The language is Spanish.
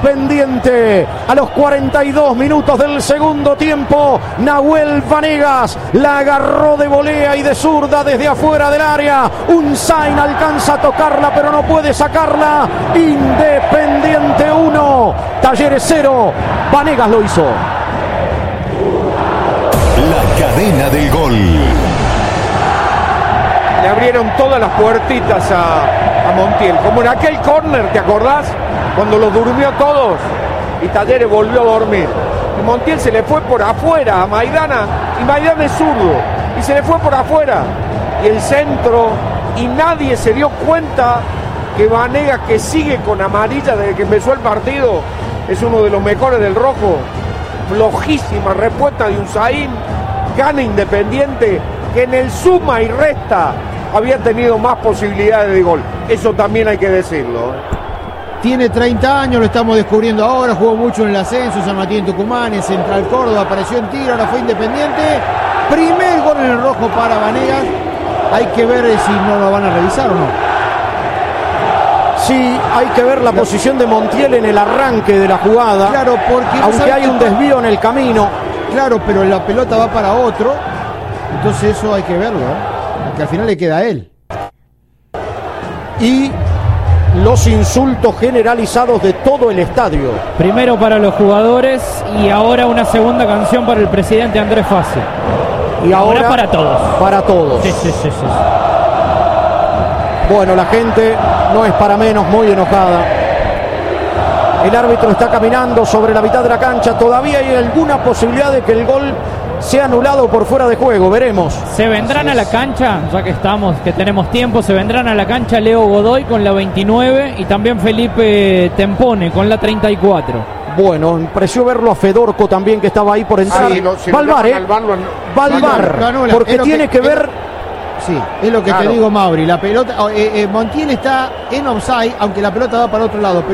Independiente. A los 42 minutos del segundo tiempo, Nahuel Vanegas la agarró de volea y de zurda desde afuera del área. Unzain alcanza a tocarla pero no puede sacarla. Independiente 1, Talleres 0. Vanegas lo hizo. La cadena del gol. Le abrieron todas las puertitas a Montiel, como en aquel córner, ¿te acordás? Cuando los durmió todos y Talleres volvió a dormir. Y Montiel se le fue por afuera a Maidana, y Maidana es zurdo, y se le fue por afuera. Y el centro, y nadie se dio cuenta que Vanegas, que sigue con amarilla desde que empezó el partido, es uno de los mejores del rojo. Flojísima respuesta de Unzain, gana Independiente, que en el suma y resta había tenido más posibilidades de gol. Eso también hay que decirlo. Tiene 30 años, lo estamos descubriendo ahora, jugó mucho en el ascenso, San Martín Tucumán, en Central Córdoba, apareció en Tigre, ahora fue Independiente. Primer gol en el rojo para Vanegas. Hay que ver si no lo van a revisar o no. Sí, hay que ver la posición de Montiel en el arranque de la jugada. Claro, porque aunque hay un desvío en el camino. Claro, pero la pelota va para otro. Entonces eso hay que verlo, porque al final le queda a él. Y los insultos generalizados de todo el estadio. Primero para los jugadores y ahora una segunda canción para el presidente Andrés Fassi. Y ahora para todos. Para todos. Sí. Bueno, la gente no es para menos, muy enojada. El árbitro está caminando sobre la mitad de la cancha. Todavía hay alguna posibilidad de que el gol sea anulado por fuera de juego. Veremos. Se vendrán a la cancha, ya que estamos, que tenemos tiempo, se vendrán a la cancha Leo Godoy con la 29 y también Felipe Tempone con la 34. Bueno, me pareció verlo a Fedorco también, que estaba ahí por entrar. Va al VAR, porque tiene que ver. Sí, es lo que te digo, Mauri. La pelota, Montiel está en offside, aunque la pelota va para otro lado.